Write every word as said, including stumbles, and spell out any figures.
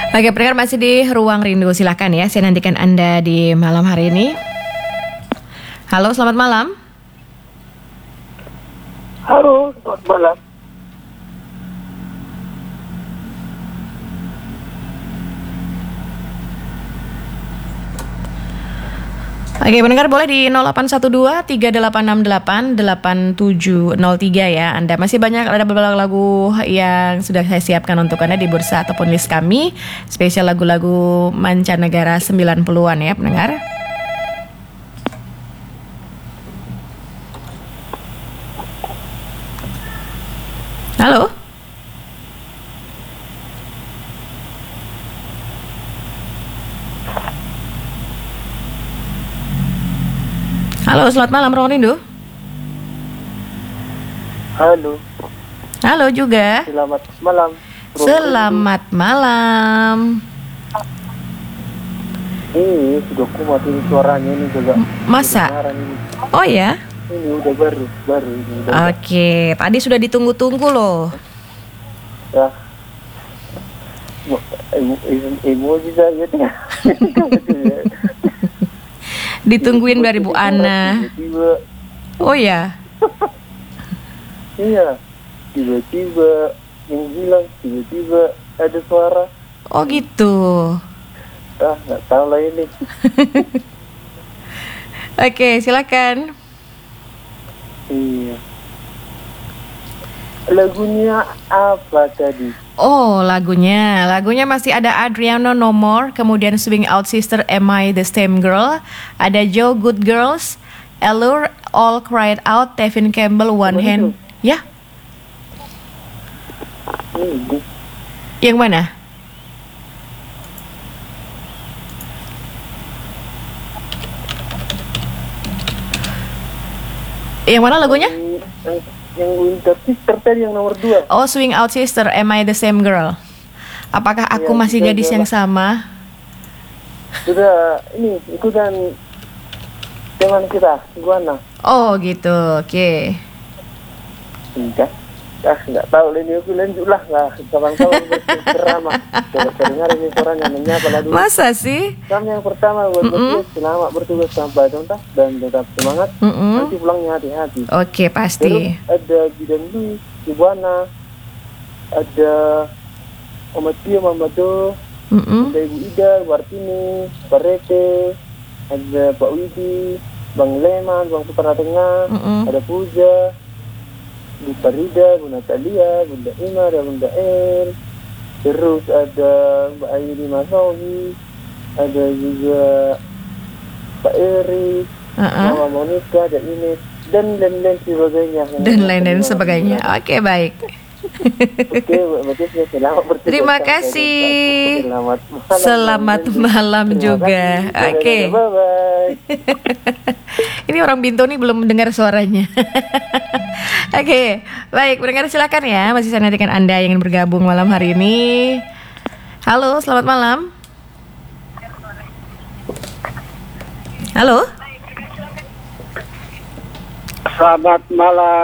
Oke, pendengar masih di Ruang Rindu. Silakan ya, saya nantikan Anda di malam hari ini. Halo, selamat malam. Halo, selamat malam. Oke, pendengar boleh di nol delapan satu dua tiga delapan enam delapan delapan tujuh nol tiga ya. Anda masih banyak ada beberapa lagu yang sudah saya siapkan untuk Anda di bursa ataupun list kami. Spesial lagu-lagu mancanegara sembilan puluhan ya, pendengar. Halo. Halo, selamat malam Ruang Rindu. Halo. Halo juga. Selamat malam. Selamat malam. Ini sudah kuat ini suaranya ini juga. Masa? Ini. Oh ya? Ini udah baru, baru ini. Udah Oke, tadi sudah ditunggu-tunggu loh. ya. Emo- emo- Emoji saya tengah. Ditungguin dari Bu Ana. Tiba-tiba, Oh ya? iya. Tiba-tiba yang hilang, tiba-tiba ada suara. Oh gitu. Ah, nggak tahu lah ini. Oke, silakan. Iya. Lagunya apa tadi? Oh, lagunya. Lagunya masih ada Adriano No More, kemudian Swing Out Sister, Am I the Same Girl, ada Joe Good Girls, Allure, All Cried Out, Tevin Campbell, One Apa Hand. itu? Ya, Ini. yang mana? Yang mana lagunya? Yang, yang, yang Winter Sister tadi yang nomor dua. Oh, Swing Out Sister, Am I the Same Girl? Apakah aku Iya, masih kita gadis adalah- yang sama? Sudah ini ikutan teman kita, Guana. Oh gitu, oke. Enggak. Ah, nggak tahu ini aku lanjut lah lah kawan-kawan bercerama. Coba dengar ini suaranya menyapa lah dulu. Masa sih? Kami yang pertama buat Mm-mm. bertugas, selamat bertugas sampai tuntas dan tetap semangat. Mm-mm. Nanti pulangnya hati-hati. Oke, Terus pasti. ada Bidan Luis, Guana, ada Omat Pio, Mama Do, Mm-mm. ada Ibu Ida, Wartini, Pak Rete, ada Pak Widi, Bang Leman, Bang Putra Tengah, Mm-mm. ada Puja, Bu Farida, Bu Natalia, Bunda Ima, dan Bunda El. Terus ada Mbak Aini Masawi, ada juga Pak Eri, Uh-uh. Mama Monica, dan Ines, dan lain-lain sebagainya. Dan lain-lain sebagainya. Oke, baik. Oke, berarti saya selamat bertugas. Terima sampai kasih. tuntas. Selamat malam. Selamat malam Terima juga. kasih. Oke. Bye-bye. Ini orang Binto nih belum mendengar suaranya. Oke, baik. Pendengar silakan ya. Masih saya nantikan Anda yang ingin bergabung malam hari ini. Halo, selamat malam. Halo. Selamat malam.